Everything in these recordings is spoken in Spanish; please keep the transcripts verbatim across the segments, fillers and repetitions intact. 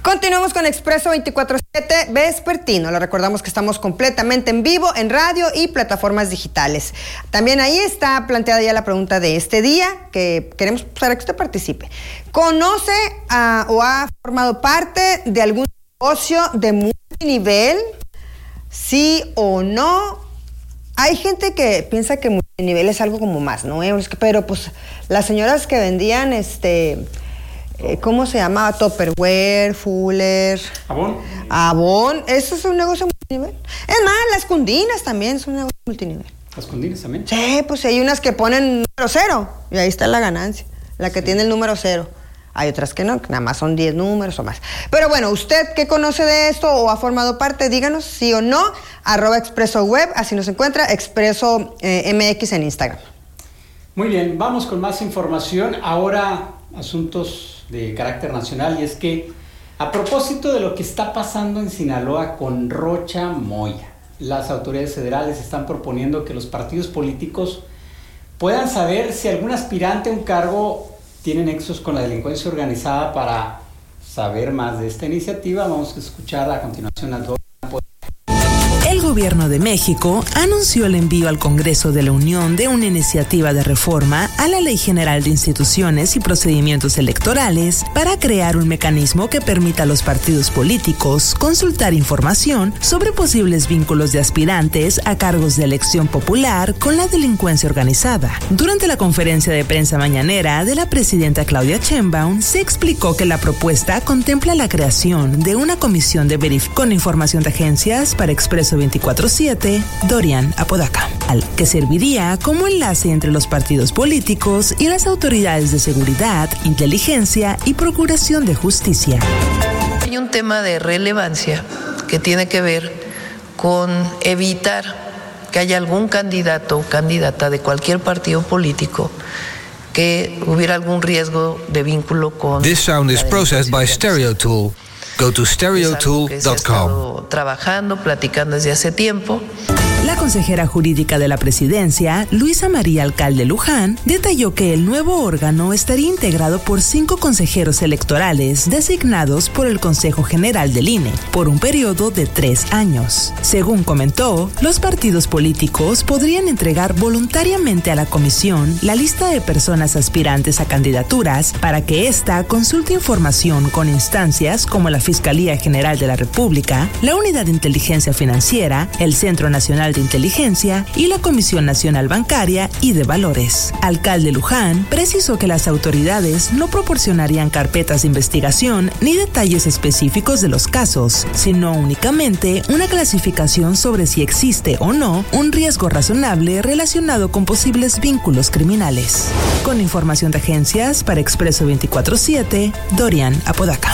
Continuamos con Expreso veinticuatro siete vespertino. Le recordamos que estamos completamente en vivo en radio y plataformas digitales. También ahí está planteada ya la pregunta de este día, que queremos para que usted participe. ¿Conoce a, o ha formado parte de algún negocio de multinivel? ¿Sí o no? Hay gente que piensa que multinivel es algo como más nuevo, pero pues las señoras que vendían este... ¿cómo se llamaba? Tupperware, Fuller. Avon. Avon, eso es un negocio multinivel. Es más, las cundinas también es un negocio multinivel. ¿Las cundinas también? Sí, pues hay unas que ponen número cero y ahí está la ganancia, la que sí tiene el número cero. Hay otras que no, que nada más son diez números o más. Pero bueno, ¿usted qué conoce de esto o ha formado parte? Díganos sí o no, arroba Expreso Web, así nos encuentra, Expreso eh, M X en Instagram. Muy bien, vamos con más información. Ahora, asuntos de carácter nacional, y es que a propósito de lo que está pasando en Sinaloa con Rocha Moya, las autoridades federales están proponiendo que los partidos políticos puedan saber si algún aspirante a un cargo tiene nexos con la delincuencia organizada. Para saber más de esta iniciativa, vamos a escuchar a continuación al doctor. El Gobierno de México anunció el envío al Congreso de la Unión de una iniciativa de reforma a la Ley General de Instituciones y Procedimientos Electorales para crear un mecanismo que permita a los partidos políticos consultar información sobre posibles vínculos de aspirantes a cargos de elección popular con la delincuencia organizada. Durante la conferencia de prensa mañanera de la presidenta Claudia Sheinbaum, se explicó que la propuesta contempla la creación de una comisión de verificación con información de agencias para Expreso veinticuatro siete, Dorian Apodaca, al que serviría como enlace entre los partidos políticos y las autoridades de seguridad, inteligencia y procuración de justicia. Hay un tema de relevancia que tiene que ver con evitar que haya algún candidato o candidata de cualquier partido político que hubiera algún riesgo de vínculo con... This sound is processed by StereoTool. Go to stereo tool dot com. Trabajando, platicando desde hace tiempo. La consejera jurídica de la presidencia, Luisa María Alcalde Luján, detalló que el nuevo órgano estaría integrado por cinco consejeros electorales designados por el Consejo General del I N E por un periodo de tres años. Según comentó, los partidos políticos podrían entregar voluntariamente a la comisión la lista de personas aspirantes a candidaturas para que ésta consulte información con instancias como la Fiscalía General de la República, la Unidad de Inteligencia Financiera, el Centro Nacional de Inteligencia y la Comisión Nacional Bancaria y de Valores. Alcalde Luján precisó que las autoridades no proporcionarían carpetas de investigación ni detalles específicos de los casos, sino únicamente una clasificación sobre si existe o no un riesgo razonable relacionado con posibles vínculos criminales. Con información de agencias para Expreso veinticuatro siete, Dorian Apodaca.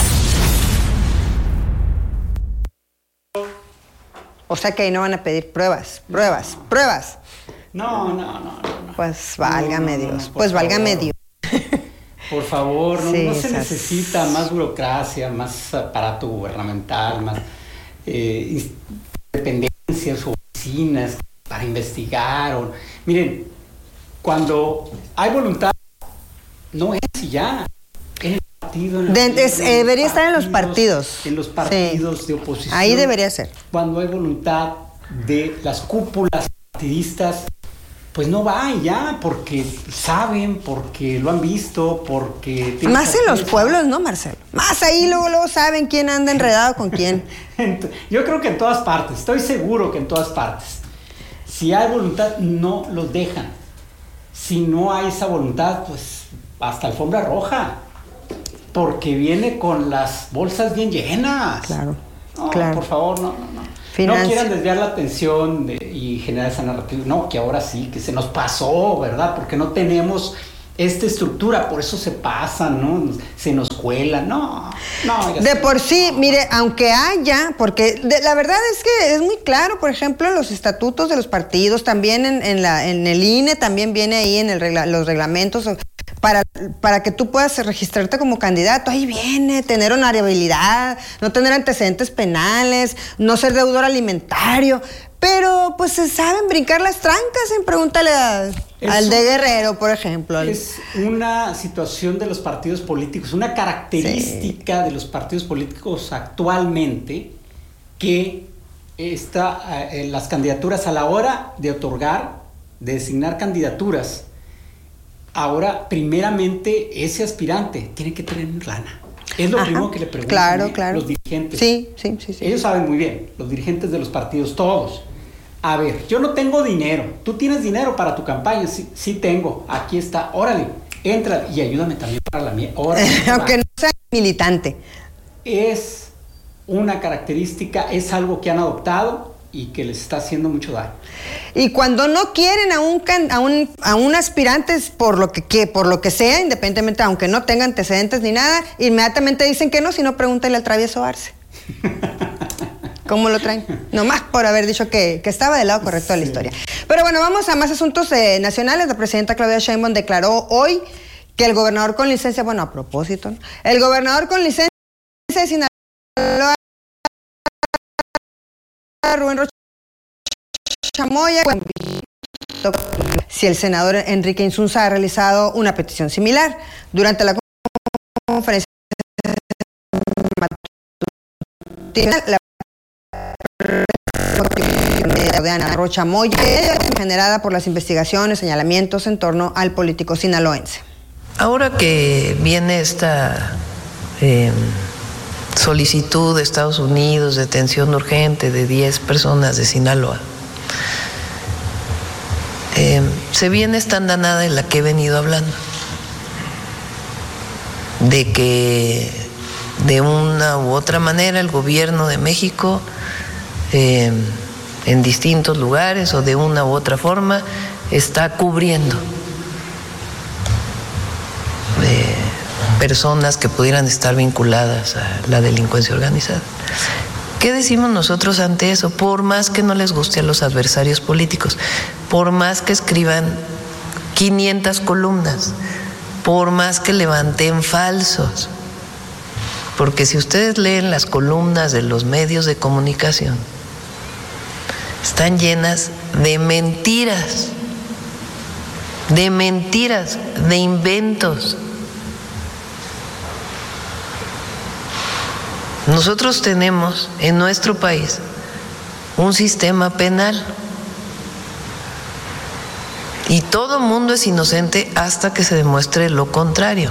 O sea que ahí no van a pedir pruebas, pruebas, no. pruebas. No, no, no, no. Pues válgame no, no, Dios, no, pues favor. válgame Dios. Por favor, no, sí, no se esas... necesita más burocracia, más aparato gubernamental, más eh, dependencias, oficinas para investigar. O... Miren, cuando hay voluntad, no es y ya. Es En de, es, eh, debería estar en los partidos. En los partidos sí. de oposición. Ahí debería ser. Cuando hay voluntad de las cúpulas partidistas, pues no va ya, porque saben, porque lo han visto, porque... Más en los pueblos, ¿no, Marcelo? Más ahí luego, luego saben quién anda enredado con quién. Yo creo que en todas partes, estoy seguro que en todas partes. Si hay voluntad, no los dejan. Si no hay esa voluntad, pues hasta alfombra roja. Porque viene con las bolsas bien llenas. Claro, no, claro. Por favor, no, no, no. Financia. No quieran desviar la atención de, y generar esa narrativa. No, que ahora sí, que se nos pasó, ¿verdad? Porque no tenemos esta estructura, por eso se pasan, ¿no? Se nos cuelan, no. no de por sí, mire, aunque haya, porque de, la verdad es que es muy claro, por ejemplo, los estatutos de los partidos, también en, en, la, en el I N E, también viene ahí en el regla, los reglamentos... Para, para que tú puedas registrarte como candidato, ahí viene, tener honorabilidad, no tener antecedentes penales, no ser deudor alimentario, pero pues se saben brincar las trancas, en pregúntale a Es Al de un, Guerrero, por ejemplo. Es una situación de los partidos políticos, una característica sí. de los partidos políticos actualmente, que está, eh, las candidaturas a la hora de otorgar, de designar candidaturas, ahora primeramente ese aspirante tiene que tener lana. Es lo Ajá, primero que le preguntan claro, claro. los dirigentes. Sí, sí, sí, sí. Ellos saben muy bien, los dirigentes de los partidos, todos. A ver, yo no tengo dinero. ¿Tú tienes dinero para tu campaña? Sí, sí tengo. Aquí está. Órale, entra y ayúdame también para la mía. Aunque no sea militante. Es una característica, es algo que han adoptado y que les está haciendo mucho daño. Y cuando no quieren a un a un, a un aspirante por lo que, que por lo que sea, independientemente, aunque no tenga antecedentes ni nada, inmediatamente dicen que no, si no pregúntale al Travieso Arce. ¿Cómo lo traen? Nomás por haber dicho que, que estaba del lado correcto de la historia. Pero bueno, vamos a más asuntos eh, nacionales. La presidenta Claudia Sheinbaum declaró hoy que el gobernador con licencia, bueno, a propósito, ¿no? El gobernador con licencia de Sinaloa, Rubén Rocha Moya, si el senador Enrique Insunza ha realizado una petición similar. Durante la conferencia la de Ana Rocha Moya, generada por las investigaciones, señalamientos en torno al político sinaloense. Ahora que viene esta eh, solicitud de Estados Unidos de detención urgente de diez personas de Sinaloa, eh, se viene esta andanada en la que he venido hablando, de que de una u otra manera el gobierno de México eh, en distintos lugares o de una u otra forma está cubriendo eh, personas que pudieran estar vinculadas a la delincuencia organizada. ¿Qué decimos nosotros ante eso? Por más que no les guste a los adversarios políticos, por más que escriban quinientas columnas, por más que levanten falsos, porque si ustedes leen las columnas de los medios de comunicación, están llenas de mentiras, de mentiras, de inventos. Nosotros tenemos en nuestro país un sistema penal y todo mundo es inocente hasta que se demuestre lo contrario.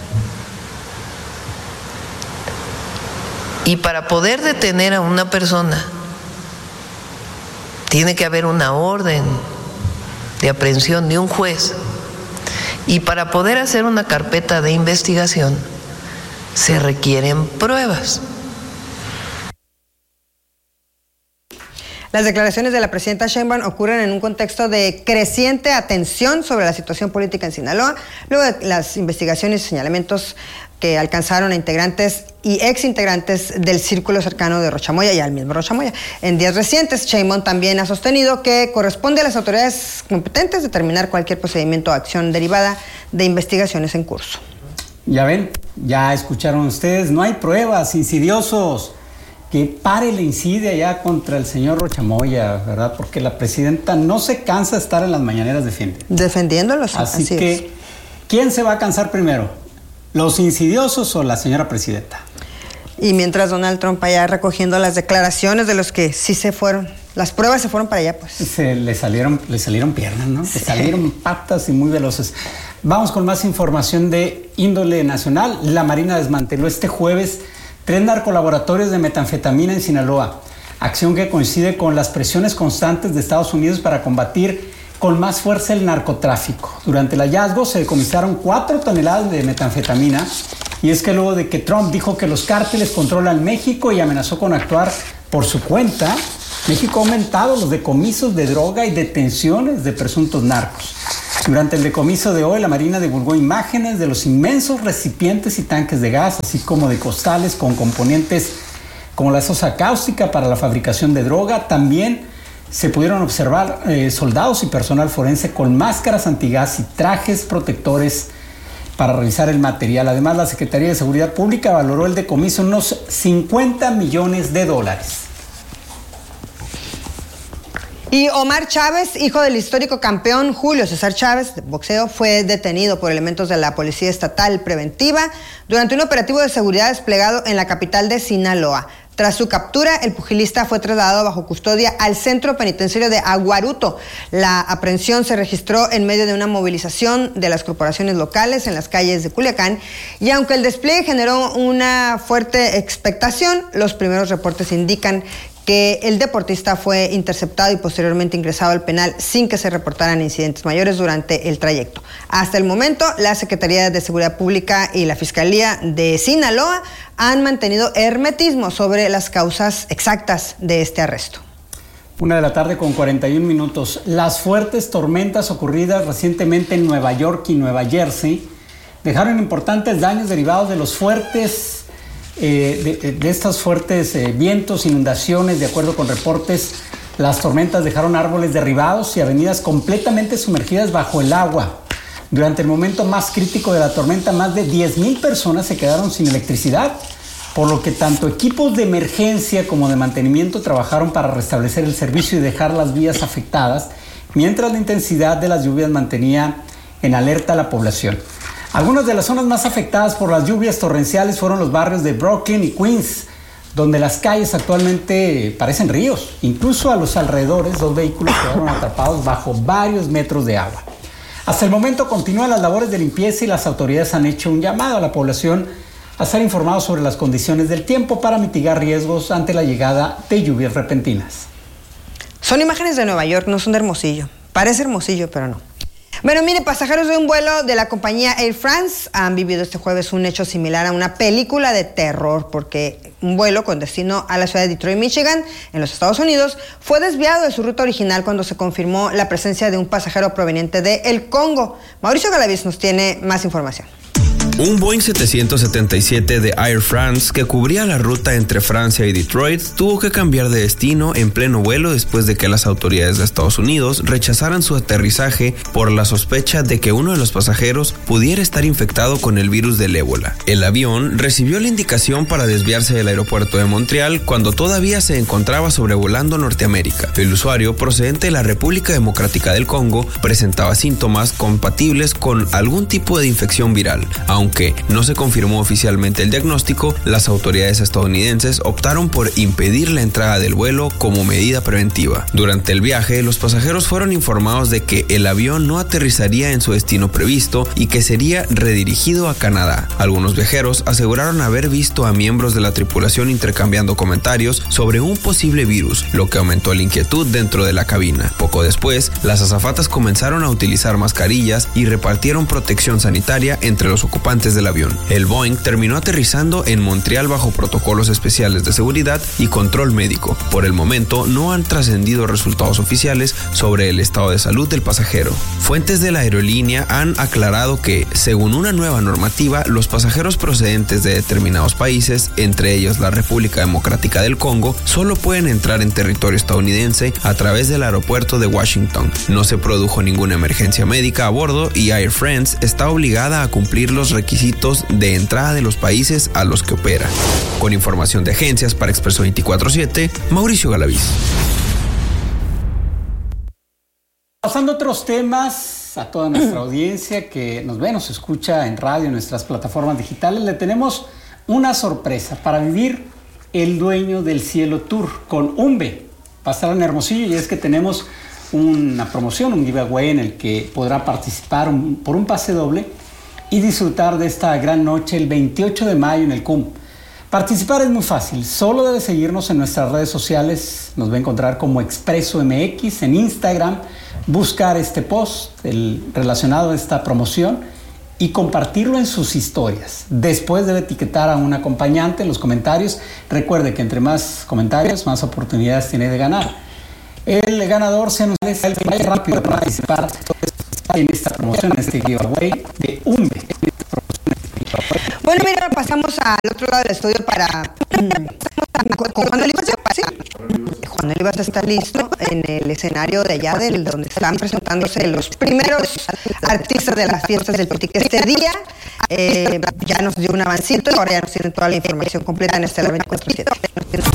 Y para poder detener a una persona tiene que haber una orden de aprehensión de un juez, y para poder hacer una carpeta de investigación se requieren pruebas. Las declaraciones de la presidenta Sheinbaum ocurren en un contexto de creciente atención sobre la situación política en Sinaloa, luego de las investigaciones y señalamientos que alcanzaron a integrantes y exintegrantes del círculo cercano de Rocha Moya y al mismo Rocha Moya. En días recientes, Sheinbaum también ha sostenido que corresponde a las autoridades competentes determinar cualquier procedimiento o acción derivada de investigaciones en curso. Ya ven, ya escucharon ustedes, no hay pruebas, insidiosos. Que pare la insidia ya contra el señor Rocha Moya, ¿verdad? Porque la presidenta no se cansa de estar en las mañaneras defendiendo. Defendiéndolos. Así, así que, es. ¿Quién se va a cansar primero? ¿Los insidiosos o la señora presidenta? Y mientras Donald Trump allá recogiendo las declaraciones de los que sí se fueron, las pruebas se fueron para allá, pues. Se le salieron, le salieron piernas, ¿no? Sí. Le salieron patas y muy veloces. Vamos con más información de índole nacional. La Marina desmanteló este jueves tres narcolaboratorios de metanfetamina en Sinaloa, acción que coincide con las presiones constantes de Estados Unidos para combatir con más fuerza el narcotráfico. Durante el hallazgo se decomisaron cuatro toneladas de metanfetamina, y es que luego de que Trump dijo que los cárteles controlan México y amenazó con actuar por su cuenta, México ha aumentado los decomisos de droga y detenciones de presuntos narcos. Durante el decomiso de hoy, la Marina divulgó imágenes de los inmensos recipientes y tanques de gas, así como de costales con componentes como la sosa cáustica para la fabricación de droga. También se pudieron observar eh, soldados y personal forense con máscaras antigas y trajes protectores para revisar el material. Además, la Secretaría de Seguridad Pública valoró el decomiso en unos cincuenta millones de dólares. Y Omar Chávez, hijo del histórico campeón Julio César Chávez de boxeo, fue detenido por elementos de la Policía Estatal Preventiva durante un operativo de seguridad desplegado en la capital de Sinaloa. Tras su captura, el pugilista fue trasladado bajo custodia al centro penitenciario de Aguaruto. La aprehensión se registró en medio de una movilización de las corporaciones locales en las calles de Culiacán, y aunque el despliegue generó una fuerte expectación, los primeros reportes indican que el deportista fue interceptado y posteriormente ingresado al penal sin que se reportaran incidentes mayores durante el trayecto. Hasta el momento, la Secretaría de Seguridad Pública y la Fiscalía de Sinaloa han mantenido hermetismo sobre las causas exactas de este arresto. Una de la tarde con cuarenta y un minutos. Las fuertes tormentas ocurridas recientemente en Nueva York y Nueva Jersey dejaron importantes daños derivados de los fuertes Eh, de, de estos fuertes eh, vientos, inundaciones. De acuerdo con reportes, las tormentas dejaron árboles derribados y avenidas completamente sumergidas bajo el agua. Durante el momento más crítico de la tormenta, más de diez mil personas se quedaron sin electricidad, por lo que tanto equipos de emergencia como de mantenimiento trabajaron para restablecer el servicio y dejar las vías afectadas, mientras la intensidad de las lluvias mantenía en alerta a la población. Algunas de las zonas más afectadas por las lluvias torrenciales fueron los barrios de Brooklyn y Queens, donde las calles actualmente parecen ríos. Incluso a los alrededores, dos vehículos quedaron atrapados bajo varios metros de agua. Hasta el momento continúan las labores de limpieza y las autoridades han hecho un llamado a la población a estar informados sobre las condiciones del tiempo para mitigar riesgos ante la llegada de lluvias repentinas. Son imágenes de Nueva York, no son de Hermosillo. Parece Hermosillo, pero no. Bueno, mire, pasajeros de un vuelo de la compañía Air France han vivido este jueves un hecho similar a una película de terror, porque un vuelo con destino a la ciudad de Detroit, Michigan, en los Estados Unidos, fue desviado de su ruta original cuando se confirmó la presencia de un pasajero proveniente de El Congo. Mauricio Galaviz nos tiene más información. Un Boeing setecientos setenta y siete de Air France que cubría la ruta entre Francia y Detroit tuvo que cambiar de destino en pleno vuelo después de que las autoridades de Estados Unidos rechazaran su aterrizaje por la sospecha de que uno de los pasajeros pudiera estar infectado con el virus del ébola. El avión recibió la indicación para desviarse del aeropuerto de Montreal cuando todavía se encontraba sobrevolando Norteamérica. El usuario, procedente de la República Democrática del Congo, presentaba síntomas compatibles con algún tipo de infección viral. Aunque no se confirmó oficialmente el diagnóstico, las autoridades estadounidenses optaron por impedir la entrada del vuelo como medida preventiva. Durante el viaje, los pasajeros fueron informados de que el avión no aterrizaría en su destino previsto y que sería redirigido a Canadá. Algunos viajeros aseguraron haber visto a miembros de la tripulación intercambiando comentarios sobre un posible virus, lo que aumentó la inquietud dentro de la cabina. Poco después, las azafatas comenzaron a utilizar mascarillas y repartieron protección sanitaria entre los ocupantes del avión. El Boeing terminó aterrizando en Montreal bajo protocolos especiales de seguridad y control médico. Por el momento no han trascendido resultados oficiales sobre el estado de salud del pasajero. Fuentes de la aerolínea han aclarado que, según una nueva normativa, los pasajeros procedentes de determinados países, entre ellos la República Democrática del Congo, solo pueden entrar en territorio estadounidense a través del aeropuerto de Washington. No se produjo ninguna emergencia médica a bordo y Air France está obligada a cumplir los requisitos de entrada de los países a los que opera. Con información de agencias para Expreso veinticuatro siete, Mauricio Galaviz. Pasando a otros temas, a toda nuestra audiencia que nos ve, nos escucha en radio, en nuestras plataformas digitales, le tenemos una sorpresa para vivir el Dueño del Cielo Tour con Umbe. Va a estar en Hermosillo y es que tenemos una promoción, un giveaway en el que podrá participar un, por un pase doble y disfrutar de esta gran noche el veintiocho de mayo en el C U M. Participar es muy fácil, solo debe seguirnos en nuestras redes sociales, nos va a encontrar como Expreso M X en Instagram, buscar este post el, relacionado a esta promoción y compartirlo en sus historias. Después debe etiquetar a un acompañante en los comentarios. Recuerde que entre más comentarios, más oportunidades tiene de ganar. El ganador se nos hace el más rápido para participar en esta promoción, en este giveaway de Umbe. Bueno, mira, pasamos al otro lado del estudio para con, con Juan Olivas. ¿Sí? Juan Olivas está listo en el escenario de allá, del, donde están presentándose los primeros artistas de las fiestas del Pitic este día. Eh, ya nos dio un avancito y ahora ya nos tienen toda la información completa en este veinticuatro siete.